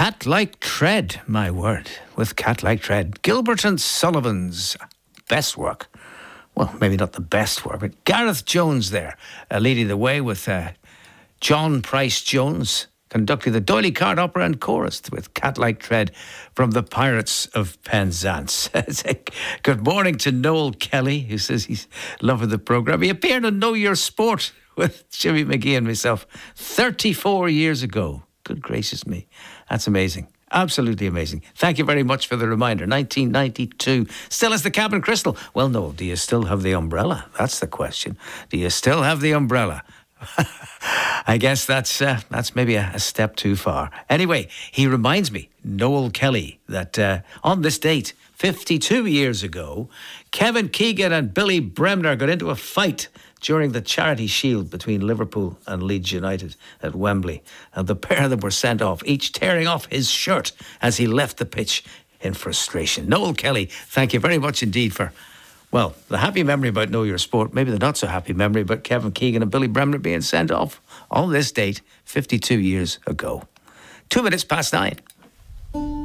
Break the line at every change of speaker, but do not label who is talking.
Cat-like tread, my word, with cat-like tread. Gilbert and Sullivan's best work. Well, maybe not the best work, but Gareth Jones there, leading the way with John Price Jones, conducting the D'Oyly Carte Opera and Chorus with Cat-like Tread from the Pirates of Penzance. Good morning to Noel Kelly, who says he's loving the programme. He appeared on Know Your Sport with Jimmy McGee and myself 34 years ago. Good gracious me. That's amazing. Absolutely amazing. Thank you very much for the reminder. 1992. Still has the cabin crystal. Well, no. Do you still have the umbrella? That's the question. Do you still have the umbrella? I guess that's maybe a step too far. Anyway, he reminds me, Noel Kelly, that on this date, 52 years ago, Kevin Keegan and Billy Bremner got into a fight during the Charity Shield between Liverpool and Leeds United at Wembley. And the pair of them were sent off, each tearing off his shirt as he left the pitch in frustration. Noel Kelly, thank you very much indeed for, well, the happy memory about Know Your Sport, maybe the not so happy memory about Kevin Keegan and Billy Bremner being sent off on this date 52 years ago. 2 minutes past 9.